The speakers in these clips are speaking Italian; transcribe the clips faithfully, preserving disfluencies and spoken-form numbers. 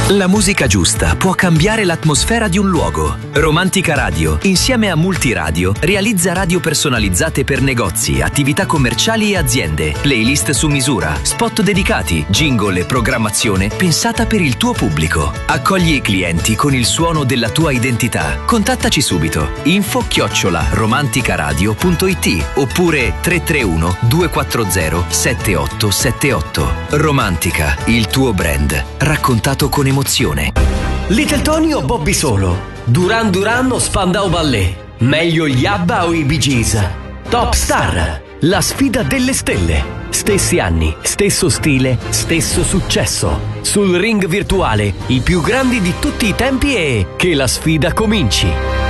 La musica giusta può cambiare l'atmosfera di un luogo. Romantica Radio, insieme a Multiradio, realizza radio personalizzate per negozi, attività commerciali e aziende, playlist su misura, spot dedicati, jingle e programmazione pensata per il tuo pubblico. Accogli i clienti con il suono della tua identità. Contattaci subito. info chiocciola romanticaradio punto it oppure tre tre uno due quattro zero sette otto sette otto. Romantica, il tuo brand, raccontato con emozione. Little Tony o Bobby Solo? Duran Duran o Spandau Ballet? Meglio gli ABBA o i Bee Gees? Top Star, la sfida delle stelle. Stessi anni, stesso stile, stesso successo. Sul ring virtuale, i più grandi di tutti i tempi e che la sfida cominci.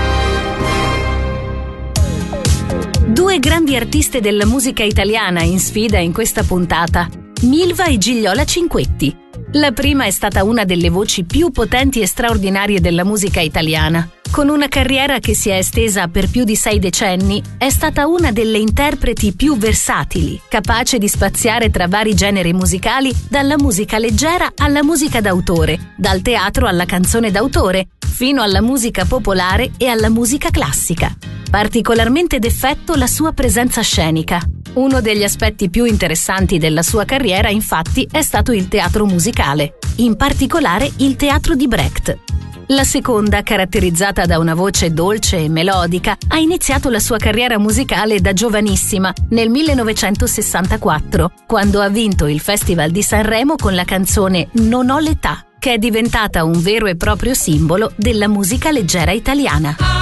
Due grandi artiste della musica italiana in sfida in questa puntata, Milva e Gigliola Cinquetti. La prima è stata una delle voci più potenti e straordinarie della musica italiana. Con una carriera che si è estesa per più di sei decenni, è stata una delle interpreti più versatili, capace di spaziare tra vari generi musicali, dalla musica leggera alla musica d'autore, dal teatro alla canzone d'autore, fino alla musica popolare e alla musica classica. Particolarmente d'effetto la sua presenza scenica. Uno degli aspetti più interessanti della sua carriera, infatti, è stato il teatro musicale, in particolare il teatro di Brecht. La seconda, caratterizzata da una voce dolce e melodica, ha iniziato la sua carriera musicale da giovanissima, nel millenovecentosessantaquattro, quando ha vinto il Festival di Sanremo con la canzone Non ho l'età, che è diventata un vero e proprio simbolo della musica leggera italiana.